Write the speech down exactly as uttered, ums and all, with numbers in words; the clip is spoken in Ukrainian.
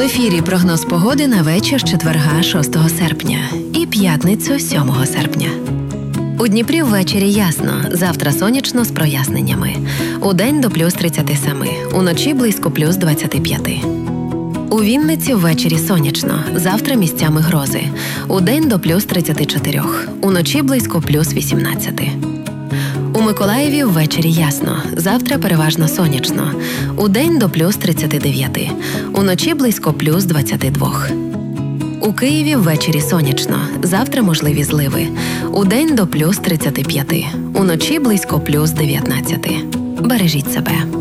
В ефірі прогноз погоди на вечір четверга шостого серпня і п'ятницю сьомого серпня. У Дніпрі ввечері ясно, завтра сонячно з проясненнями. Удень до плюс тридцять сім, уночі близько плюс двадцять п'ять. У Вінниці ввечері сонячно, завтра місцями грози. Удень до плюс тридцять чотири, уночі близько плюс вісімнадцять. У Миколаєві ввечері ясно, завтра переважно сонячно. Удень до плюс тридцять дев'ять, уночі близько плюс двадцять два. У Києві ввечері сонячно, завтра можливі зливи. Удень до плюс тридцять п'ять, уночі близько плюс дев'ятнадцять. Бережіть себе.